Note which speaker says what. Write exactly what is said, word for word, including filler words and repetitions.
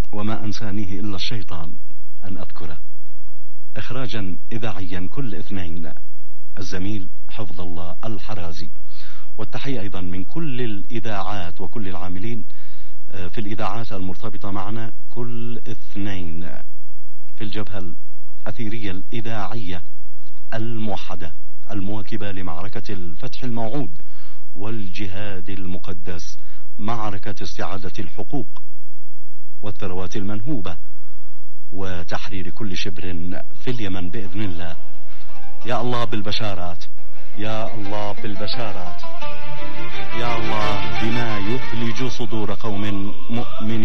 Speaker 1: وما أنسانيه إلا الشيطان أن أذكره. إخراجا إذاعيا كل اثنين الزميل حفظ الله الحرازي. والتحية أيضا من كل الإذاعات وكل العاملين في الإذاعات المرتبطة معنا كل اثنين في الجبهة الأثيرية الإذاعية الموحدة المواكبة لمعركة الفتح الموعود والجهاد المقدس، معركة استعادة الحقوق والثروات المنهوبة وتحرير كل شبر في اليمن بإذن الله. يا الله بالبشارات، يا الله بالبشارات، يا الله بما يثلج صدور قوم مؤمنين.